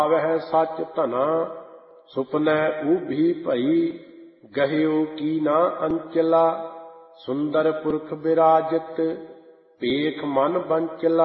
ਵਹਿ ਸੱਚ ਧਨਾ ਸੁਪਨੈ ਊਭੀ ਭਈ ਗਹਿਓ ਕੀ ਨਾ ਅੰਚਲਾ ਸੁੰਦਰ ਪੁਰਖ ਬਿਰਾਜਤ ਪੇਖ ਮਨ ਬੰਚਲਾ